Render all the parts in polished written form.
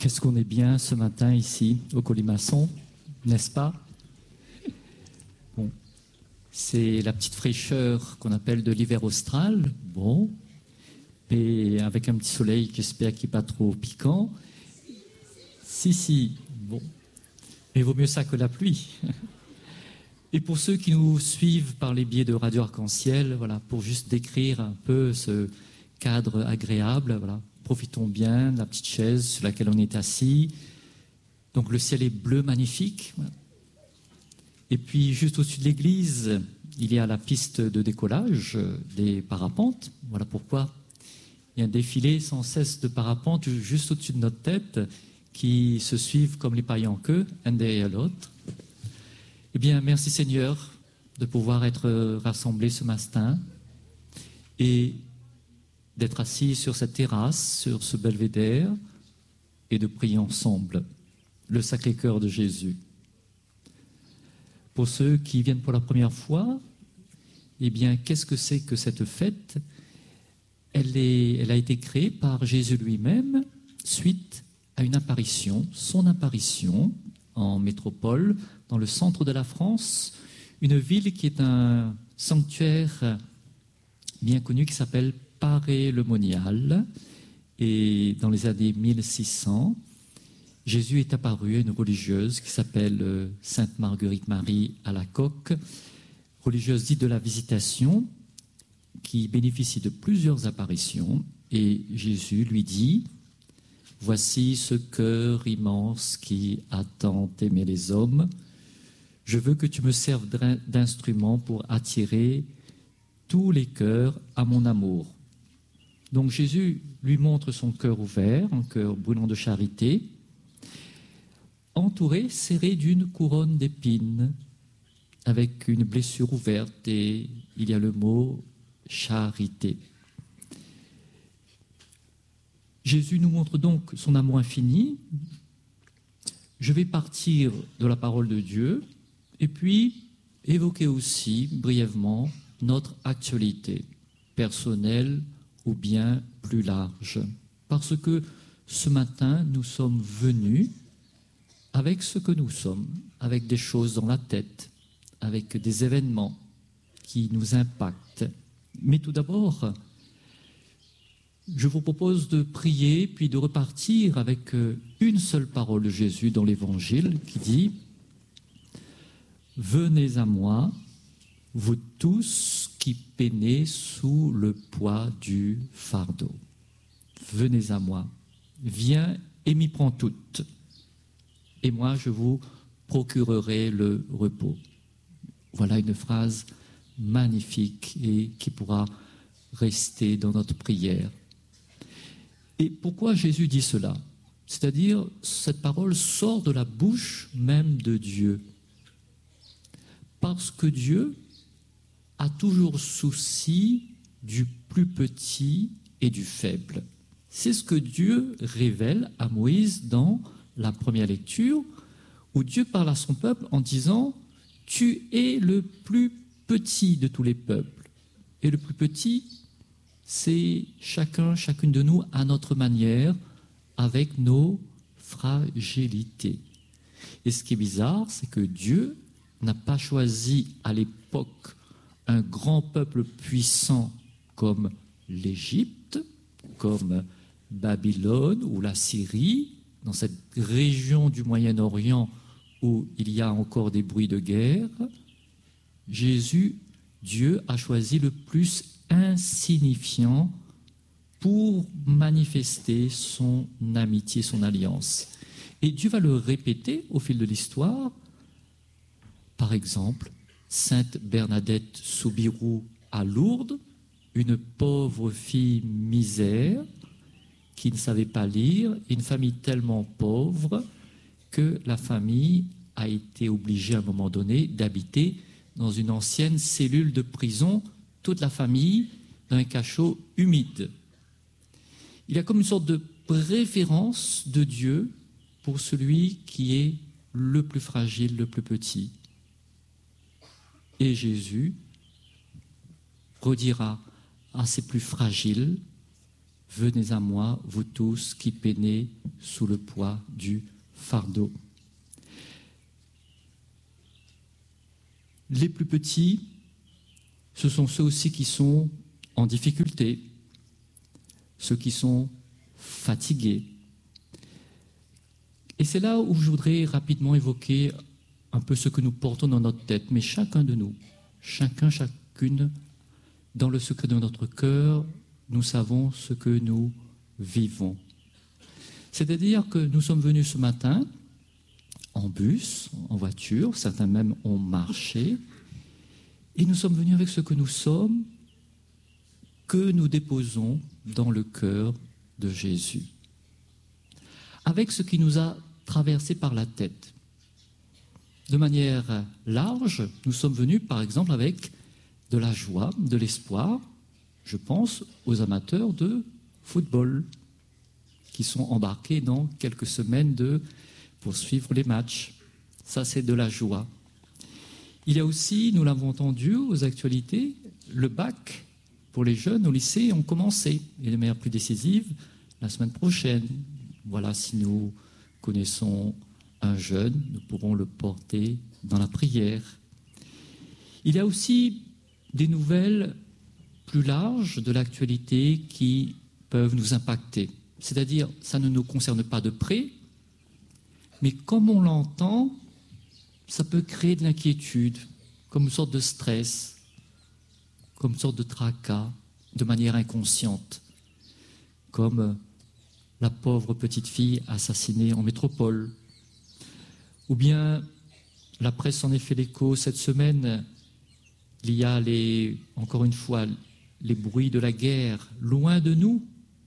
Qu'est-ce qu'on est bien ce matin ici au Colimaçon, n'est-ce pas? Bon, c'est la petite fraîcheur qu'on appelle de l'hiver austral, bon, et avec un petit soleil qui j'espère qui n'est pas trop piquant. Si, bon, mais vaut mieux ça que la pluie. Et pour ceux qui nous suivent par les biais de Radio Arc-en-Ciel, voilà, pour juste décrire un peu ce cadre agréable, voilà, profitons bien de la petite chaise sur laquelle on est assis. Donc le ciel est bleu magnifique. Voilà. Et puis juste au-dessus de l'église, il y a la piste de décollage des parapentes. Voilà pourquoi il y a un défilé sans cesse de parapentes juste au-dessus de notre tête qui se suivent comme les pailles en queue, un derrière l'autre. Eh bien, merci Seigneur de pouvoir être rassemblés ce matin et d'être assis sur cette terrasse, sur ce belvédère et de prier ensemble le Sacré-Cœur de Jésus. Pour ceux qui viennent pour la première fois, eh bien, qu'est-ce que c'est que cette fête? Elle a été créée par Jésus lui-même suite à une apparition, son apparition en métropole, dans le centre de la France, une ville qui est un sanctuaire bien connu qui s'appelle Paray-le-Monial. Et dans les années 1600, Jésus est apparu à une religieuse qui s'appelle Sainte Marguerite Marie à la Coque, religieuse dite de la Visitation, qui bénéficie de plusieurs apparitions. Et Jésus lui dit: voici ce cœur immense qui a tant aimé les hommes. Je veux que tu me serves d'instrument pour attirer tous les cœurs à mon amour. Donc Jésus lui montre son cœur ouvert, un cœur brûlant de charité, entouré, serré d'une couronne d'épines, avec une blessure ouverte, et il y a le mot charité. Jésus nous montre donc son amour infini. Je vais partir de la parole de Dieu et puis évoquer aussi brièvement notre actualité personnelle ou bien plus large. Parce que ce matin, nous sommes venus avec ce que nous sommes, avec des choses dans la tête, avec des événements qui nous impactent. Mais tout d'abord, je vous propose de prier, puis de repartir avec une seule parole de Jésus dans l'Évangile qui dit: venez à moi, vous tous qui peinez sous le poids du fardeau. Venez à moi, viens et m'y prends toute, et moi je vous procurerai le repos. Voilà une phrase magnifique et qui pourra rester dans notre prière. Et pourquoi Jésus dit cela? C'est-à-dire, cette parole sort de la bouche même de Dieu. Parce que Dieu a toujours souci du plus petit et du faible. C'est ce que Dieu révèle à Moïse dans la première lecture, où Dieu parle à son peuple en disant: tu es le plus petit de tous les peuples. Et le plus petit, c'est chacune de nous à notre manière, avec nos fragilités. Et ce qui est bizarre, c'est que Dieu n'a pas choisi à l'époque un grand peuple puissant comme l'Égypte, comme Babylone ou la Syrie, dans cette région du Moyen-Orient où il y a encore des bruits de guerre. Dieu a choisi le plus insignifiant pour manifester son amitié, son alliance. Et Dieu va le répéter au fil de l'histoire. Par exemple, Sainte Bernadette Soubirous à Lourdes, une pauvre fille misère qui ne savait pas lire, une famille tellement pauvre que la famille a été obligée à un moment donné d'habiter dans une ancienne cellule de prison, toute la famille dans un cachot humide. Il y a comme une sorte de préférence de Dieu pour celui qui est le plus fragile, le plus petit. Et Jésus redira à ses plus fragiles: venez à moi, vous tous qui peinez sous le poids du fardeau. Les plus petits, ce sont ceux aussi qui sont en difficulté, ceux qui sont fatigués. Et c'est là où je voudrais rapidement évoquer un peu ce que nous portons dans notre tête, mais chacun de nous, chacune, dans le secret de notre cœur, nous savons ce que nous vivons. C'est-à-dire que nous sommes venus ce matin en bus, en voiture, certains même ont marché, et nous sommes venus avec ce que nous sommes, que nous déposons dans le cœur de Jésus. Avec ce qui nous a traversé par la tête. De manière large, nous sommes venus par exemple avec de la joie, de l'espoir. Je pense aux amateurs de football qui sont embarqués dans quelques semaines pour suivre les matchs. Ça, c'est de la joie. Il y a aussi, nous l'avons entendu aux actualités, le bac pour les jeunes au lycée ont commencé. Et de manière plus décisive, la semaine prochaine. Voilà, si nous connaissons un jeune, nous pourrons le porter dans la prière. Il y a aussi des nouvelles plus larges de l'actualité qui peuvent nous impacter. C'est-à-dire, ça ne nous concerne pas de près, mais comme on l'entend, ça peut créer de l'inquiétude, comme une sorte de stress, comme une sorte de tracas, de manière inconsciente, comme la pauvre petite fille assassinée en métropole. Ou bien, la presse en est fait l'écho cette semaine, il y a encore une fois les bruits de la guerre loin de nous.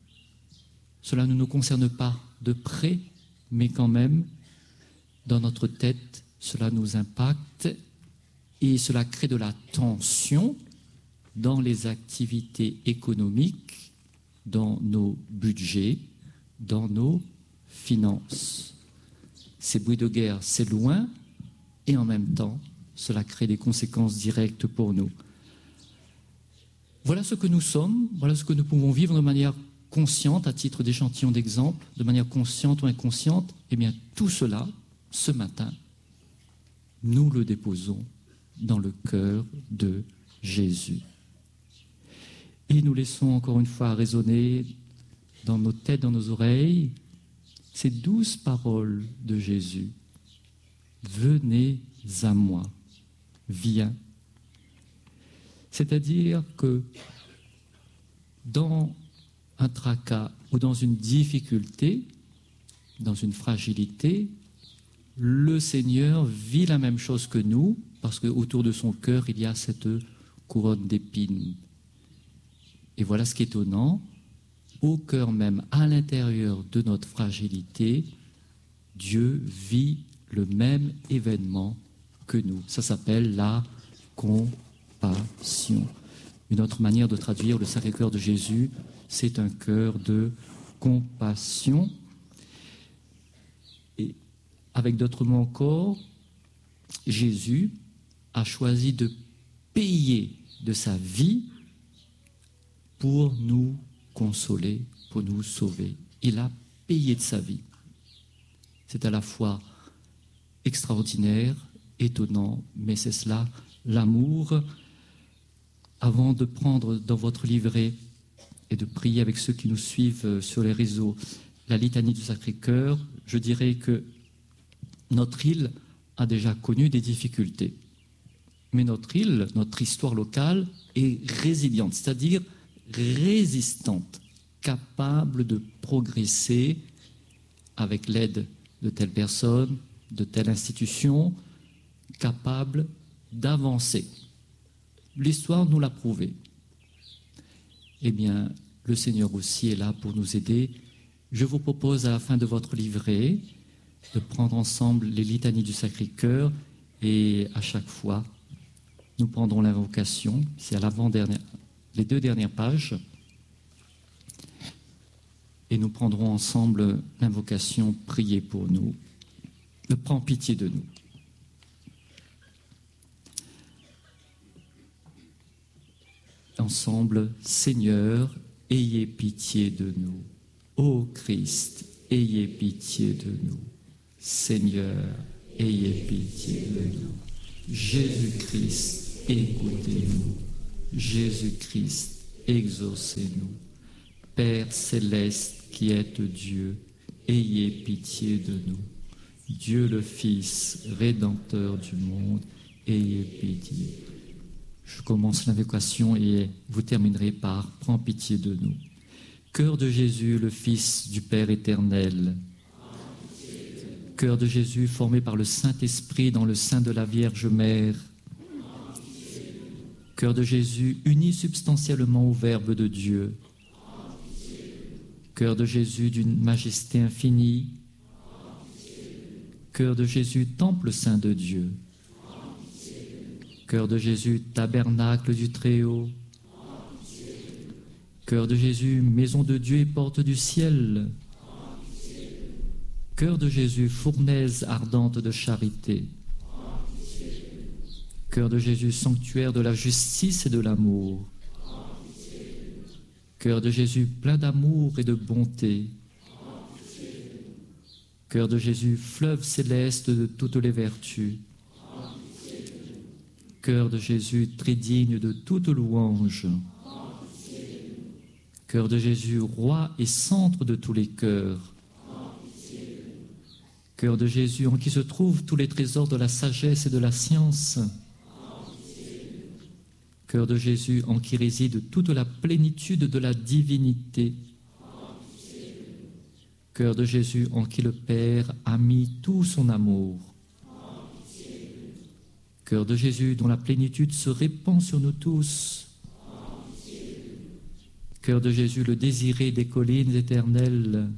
Cela ne nous concerne pas de près, mais quand même, dans notre tête, cela nous impacte et cela crée de la tension dans les activités économiques, dans nos budgets, dans nos finances. Ces bruits de guerre, c'est loin, et en même temps, cela crée des conséquences directes pour nous. Voilà ce que nous sommes, voilà ce que nous pouvons vivre de manière consciente, à titre d'échantillon d'exemple, de manière consciente ou inconsciente. Eh bien, tout cela, ce matin, nous le déposons dans le cœur de Jésus. Et nous laissons encore une fois résonner dans nos têtes, dans nos oreilles, ces douces paroles de Jésus. Venez à moi, viens. C'est-à-dire que dans un tracas ou dans une difficulté, dans une fragilité, le Seigneur vit la même chose que nous, parce qu'autour de son cœur, il y a cette couronne d'épines. Et voilà ce qui est étonnant, au cœur même, à l'intérieur de notre fragilité, Dieu vit le même événement que nous. Ça s'appelle la compassion. Une autre manière de traduire le Sacré-Cœur de Jésus, c'est un cœur de compassion. Et avec d'autres mots encore, Jésus a choisi de payer de sa vie pour nous consoler, pour nous sauver. Il a payé de sa vie. C'est à la fois extraordinaire, étonnant, mais c'est cela, l'amour. Avant de prendre dans votre livret et de prier avec ceux qui nous suivent sur les réseaux la litanie du Sacré-Cœur, je dirais que notre île a déjà connu des difficultés. Mais notre île, notre histoire locale est résiliente, c'est-à-dire résistante, capable de progresser avec l'aide de telle personne, de telle institution, capable d'avancer. L'histoire nous l'a prouvé. Eh bien, le Seigneur aussi est là pour nous aider. Je vous propose à la fin de votre livret de prendre ensemble les litanies du Sacré-Cœur et à chaque fois, nous prendrons l'invocation. C'est à l'avant-dernière, les 2 dernières pages. Et nous prendrons ensemble l'invocation « Priez pour nous ». Prends pitié de nous. Ensemble, Seigneur, ayez pitié de nous. Ô Christ, ayez pitié de nous. Seigneur, ayez pitié de nous. Jésus-Christ, écoutez-nous. Jésus-Christ, exaucez-nous. Père céleste qui êtes Dieu, ayez pitié de nous. Dieu le Fils, Rédempteur du monde, ayez pitié. Je commence l'invocation et vous terminerez par « Prends pitié de nous ». Cœur de Jésus, le Fils du Père éternel. Cœur de Jésus formé par le Saint-Esprit dans le sein de la Vierge Mère. Cœur de Jésus uni substantiellement au Verbe de Dieu. Cœur de Jésus d'une majesté infinie. Cœur de Jésus, temple saint de Dieu. Cœur de Jésus, tabernacle du Très-Haut. Cœur de Jésus, maison de Dieu et porte du ciel. Cœur de Jésus, fournaise ardente de charité. Cœur de Jésus, sanctuaire de la justice et de l'amour. Cœur de Jésus, plein d'amour et de bonté. Cœur de Jésus, fleuve céleste de toutes les vertus. Cœur de Jésus, très digne de toute louange. Cœur de Jésus, roi et centre de tous les cœurs. Cœur de Jésus, en qui se trouvent tous les trésors de la sagesse et de la science. Cœur de Jésus, en qui réside toute la plénitude de la divinité. Cœur de Jésus, en qui le Père a mis tout son amour. Cœur de Jésus, dont la plénitude se répand sur nous tous. Cœur de Jésus, le désiré des collines éternelles.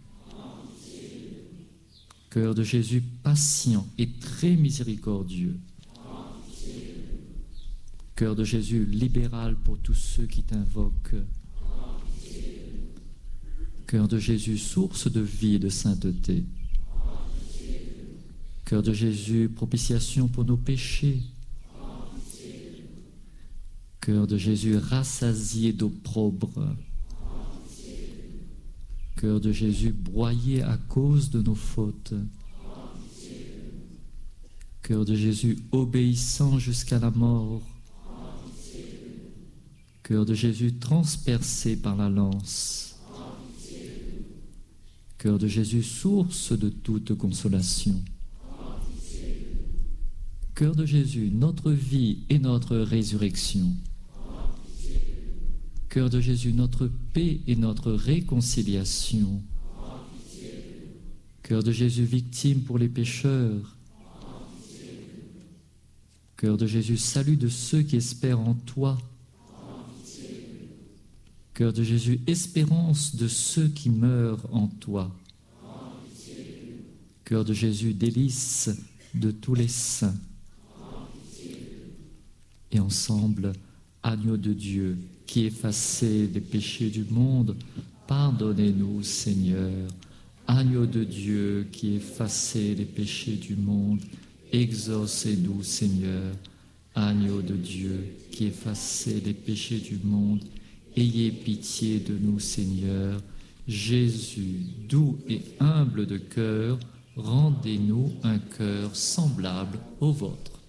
Cœur de Jésus, patient et très miséricordieux. Cœur de Jésus, libéral pour tous ceux qui t'invoquent. Cœur de Jésus, source de vie et de sainteté. Cœur de Jésus, propitiation pour nos péchés. Cœur de Jésus, rassasié d'opprobre. Cœur de Jésus, broyé à cause de nos fautes. Cœur de Jésus, obéissant jusqu'à la mort. Cœur de Jésus, transpercé par la lance. Cœur de Jésus, source de toute consolation. Cœur de Jésus, notre vie et notre résurrection. Cœur de Jésus, notre paix et notre réconciliation. Cœur de Jésus, victime pour les pécheurs. Cœur de Jésus, salut de ceux qui espèrent en toi. Cœur de Jésus, espérance de ceux qui meurent en toi. Cœur de Jésus, délice de tous les saints. Et ensemble, agneau de Dieu, qui effacez les péchés du monde, pardonnez-nous, Seigneur. Agneau de Dieu, qui effacez les péchés du monde, exaucez-nous, Seigneur. Agneau de Dieu, qui effacez les péchés du monde, ayez pitié de nous, Seigneur. Jésus, doux et humble de cœur, rendez-nous un cœur semblable au vôtre.